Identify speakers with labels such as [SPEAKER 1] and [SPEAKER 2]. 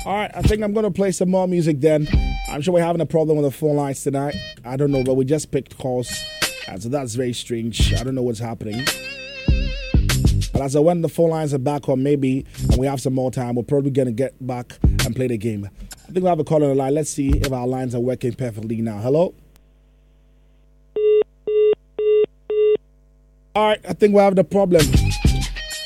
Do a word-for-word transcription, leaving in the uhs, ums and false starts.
[SPEAKER 1] All right, I think I'm going to play some more music then. I'm sure we're having a problem with the phone lines tonight. I don't know, but we just picked calls. And so that's very strange. I don't know what's happening. But as I when the phone lines are back on, maybe, and we have some more time, we're probably going to get back and play the game. I think we have a call on the line. Let's see if our lines are working perfectly now. Hello? All right, I think we have the problem.